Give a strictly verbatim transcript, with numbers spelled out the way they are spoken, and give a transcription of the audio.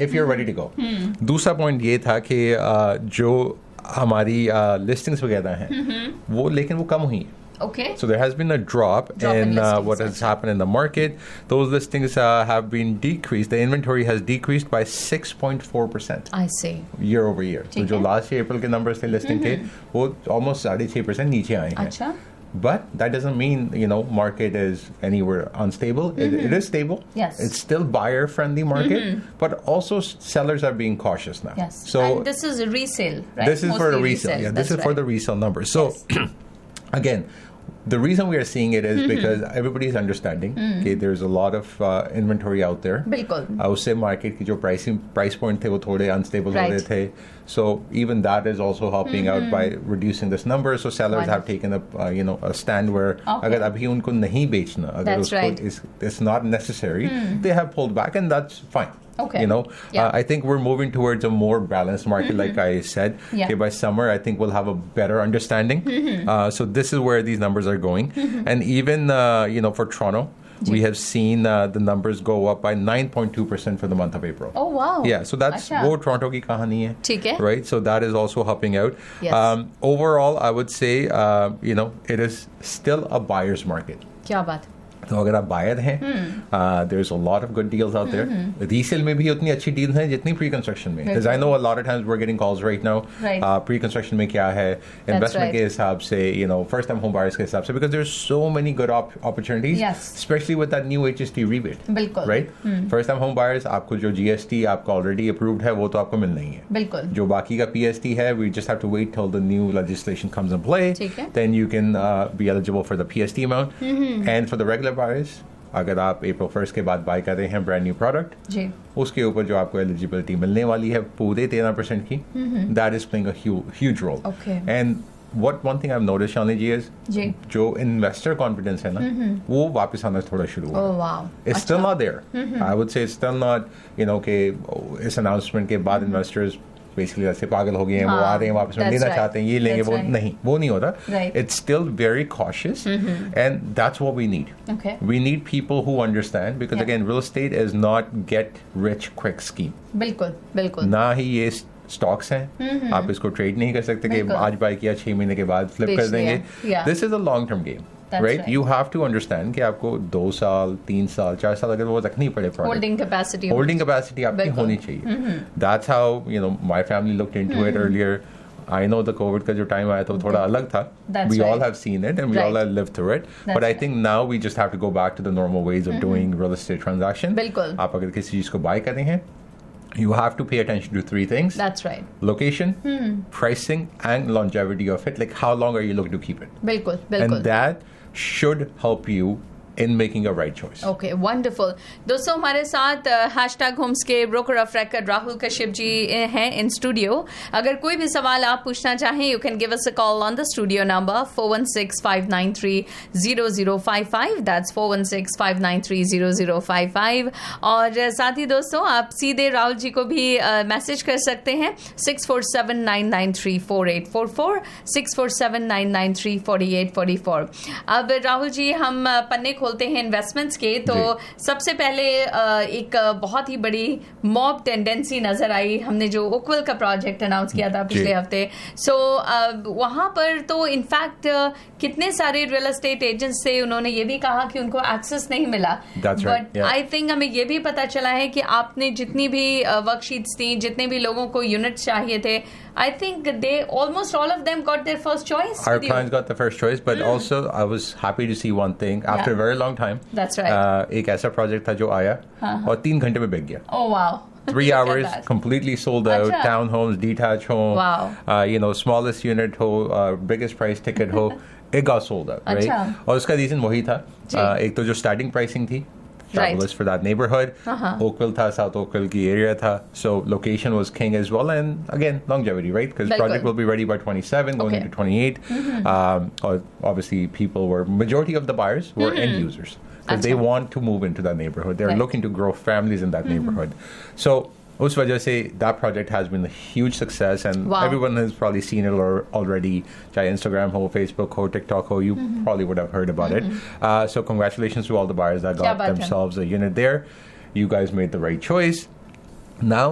if you're ready to go. दूसरा point ये था कि uh, जो हमारी listings वगैरह हैं वो लेकिन वो कम हुई हैं. Okay. So there has been a drop, drop in, in uh, what has actually. happened in the market. Those listings uh, have been decreased. The inventory has decreased by six point four percent. I see. Year over year. So जो last year April के numbers थे listing के वो almost साढ़े छः percent नीचे आए हैं. अच्छा. But that doesn't mean, you know, market is anywhere unstable. Mm-hmm. It, it is stable. Yes. It's still buyer-friendly market, mm-hmm. but also sellers are being cautious now. Yes. So and this is a resale, right? This is Mostly for the resale. resale. Yeah, That's this is right. for the resale numbers. So, yes. Again, the reason we are seeing it is mm-hmm. because everybody is understanding mm. okay, there's a lot of uh, inventory out there. बिल्कुल. Uh, उससे market की जो pricing price point थे वो थोड़े unstable right. हो रहे थे. So even that is also helping mm-hmm. out by reducing this number. So sellers Wonderful. have taken a uh, you know a stand where okay. अगर अभी उनको नहीं बेचना, अगर that's उसको right. is it's not necessary, mm. they have pulled back, and that's fine. Okay. You know, yeah. uh, I think we're moving towards a more balanced market, mm-hmm. like I said. Yeah. Okay, by summer, I think we'll have a better understanding. Mm-hmm. Uh, so this is where these numbers are going. Mm-hmm. And even, uh, you know, for Toronto, we have seen uh, the numbers go up by nine point two percent for the month of April. Oh, wow. Yeah, so that's wo Toronto ki kahani hai. ठीक है. Right? So that is also helping out. Yes. Um, overall, I would say, uh, you know, it is still a buyer's market. क्या बात? तो अगर आप buyer हैं, there is a lot of good deals out there. Resale में भी उतनी अच्छी डील्स हैं जितनी प्री कंस्ट्रक्शन में. Because I know a lot of times we are getting calls right now. Pre construction में क्या है, इन्वेस्टमेंट के हिसाब से, you know, first time home buyers के हिसाब से, because there are so many good opportunities, specially with that new HST rebate. बिल्कुल. Right? First time home buyers, आपको जो जीएसटी आपका ऑलरेडी अप्रूव्ड है वो तो आपको मिलना ही है. बिल्कुल. जो बाकी का पीएसटी है, we just have to wait till the new legislation comes in play. Then you can be eligible for the PST amount. And for the regular buyers, अगर आप अप्रैल फर्स्ट के बाद बाय कर रहे हैं ब्रांड न्यू प्रोडक्ट, उसके ऊपर जो आपको एलिजिबिलिटी मिलने वाली है पूरे तेरह परसेंट की, that is playing a huge role. And what one thing I've noticed, Shalini ji, is जो investor confidence है ना, वो वापस आना थोड़ा शुरू हुआ. Oh wow. It's still not there. I would say it's still not, you know, कि इस announcement के बाद investors बेसिकली ऐसे पागल हो गए हैं, वो आ रहे हैं वापस में लेना चाहते हैं, ये लेंगे, वो नहीं, वो नहीं होता. It's still very cautious, and that's what we need. Okay. We need people who understand, because again, real estate is not get rich quick scheme. बिल्कुल बिल्कुल. ना ही ये स्टॉक्स हैं, आप इसको ट्रेड नहीं कर सकते कि आज बाय किया छह महीने के बाद फ्लिप कर देंगे. This is a long term game. Right? You have to understand कि आपको दो साल तीन साल चार साल अगर वो रखनी पड़े, होल्डिंग कैपेसिटी होल्डिंग कैपेसिटी आपकी होनी चाहिए. That's how, you know, my family looked into it earlier. I know the COVID का जो टाइम आया था वो थोड़ा अलग था. We right. all have seen it, and we right. all have lived through it. That's but I think right. now we just have to go back to the normal ways of mm-hmm. doing real estate transaction. बिल्कुल. आप अगर किसी चीज को bye कर रहे हैं, you have to pay attention to three things. That's right. Location, hmm. pricing, and longevity of it. Like how long are you looking to keep it? बिल्कुल बिल्कुल. And that should help you in making a right choice. Okay, wonderful. दोस्तों, हमारे साथ hashtag Holmes के broker of record Rahul Kashyap ji हैं in studio. अगर कोई भी सवाल आप पूछना चाहें, you can give us a call on the studio number four one six five nine three zero zero five five. That's four one six five nine three zero zero five five. और साथ ही दोस्तों, आप सीधे राहुल जी को भी message uh, कर सकते हैं six four seven nine nine three four eight four four, six four seven nine nine three four eight four four. अब राहुल जी, हम पन्ने खोलते हैं इन्वेस्टमेंट्स के. तो सबसे पहले एक बहुत ही बड़ी मॉब टेंडेंसी नजर आई. हमने जो ओकविल का प्रोजेक्ट अनाउंस किया था पिछले हफ्ते, सो वहां पर तो इनफैक्ट कितने सारे रियल एस्टेट एजेंट्स थे, उन्होंने ये भी कहा कि उनको एक्सेस नहीं मिला. बट आई थिंक हमें ये भी पता चला है कि आपने जितनी भी वर्कशीट्स थी, जितने भी लोगों को यूनिट्स चाहिए थे, I think they almost all of them got their first choice. Our clients got the first choice, but mm. also I was happy to see one thing. After yeah. a very long time, that's right. Uh, एक ऐसा project था जो आया uh-huh. और तीन घंटे में बिक गया. Oh wow! Three hours, completely sold out. Achha. Townhomes, detached home. Wow. Uh, you know, smallest unit ho, uh, biggest price ticket ho, it got sold out, right? Achha. और उसका reason वही था. Uh, एक तो जो starting pricing थी. Fabulous right. for that neighborhood. Uh-huh. Oakville tha, South Oakville ki area tha. So location was king as well. And again, longevity, right? Because project will be ready by twenty-seven, going okay. into twenty-eight. Mm-hmm. Um, obviously, people were, majority of the buyers were mm-hmm. end users. Because they want to move into that neighborhood. They're right. looking to grow families in that mm-hmm. neighborhood. So, उस वजह से that project has been a huge success, and wow. everyone has probably seen it or already. चाहे Instagram हो, Facebook हो, TikTok हो, you mm-hmm. probably would have heard about mm-hmm. it. Uh, so congratulations to all the buyers that got themselves a unit there. You guys made the right choice. Now